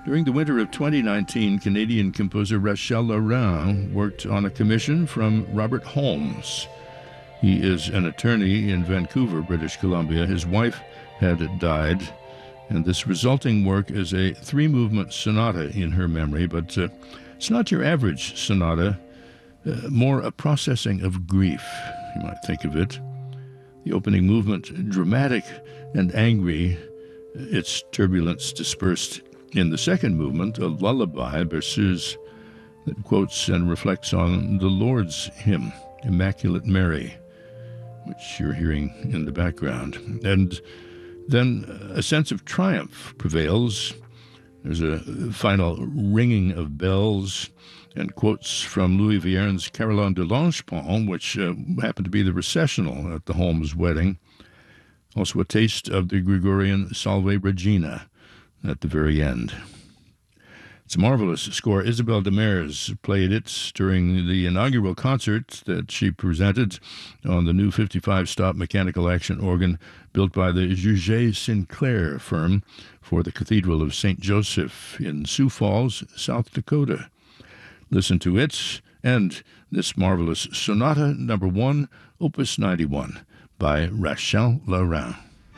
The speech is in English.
During the winter of 2019, Canadian composer Rachel Laurin worked on a commission from Robert Holmes. He is an attorney in Vancouver, British Columbia. His wife had died, and this resulting work is a three-movement sonata in her memory, but it's not your average sonata, more a processing of grief, you might think of it. The opening movement, dramatic and angry, its turbulence dispersed in the second movement, a lullaby, berceuse, that quotes and reflects on the Lord's hymn, Immaculate Mary, which you're hearing in the background. And then a sense of triumph prevails. There's a final ringing of bells and quotes from Louis Vierne's Caroline de Langepont, which happened to be the recessional at the Holmes wedding. Also a taste of the Gregorian Salve Regina at the very end. It's a marvelous score. Isabelle Demers played it during the inaugural concert that she presented on the new 55-stop mechanical action organ built by the Juget Sinclair firm for the Cathedral of St. Joseph in Sioux Falls, South Dakota. Listen to it and this marvelous Sonata No. 1, Opus 91 by Rachel Laurin.